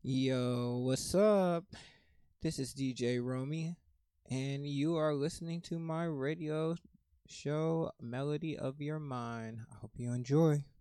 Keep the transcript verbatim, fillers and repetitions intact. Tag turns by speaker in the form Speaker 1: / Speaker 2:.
Speaker 1: Yo, what's up? This is D J Romy, and you are listening to my radio show, Melody of Your Mind. I hope you enjoy.